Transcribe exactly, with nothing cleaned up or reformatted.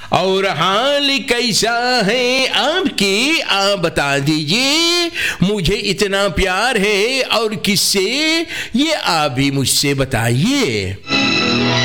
और हाल कैसा है आपके, आप बता दीजिए। मुझे इतना प्यार है और किससे, ये आप भी मुझसे बताइए।